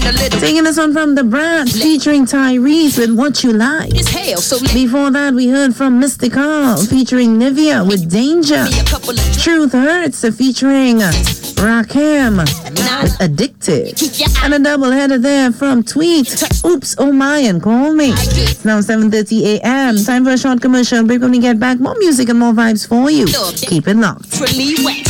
Taking this one from The Brat featuring Tyrese with What You Like. Before that, we heard from Mystical featuring Nivea with Danger. Truth Hurts featuring Rakim with Addicted. And a double header there from Tweet. Oops, oh my, and Call Me. It's now 7:30 a.m. Time for a short commercial break. When we get back, more music and more vibes for you. Keep it locked.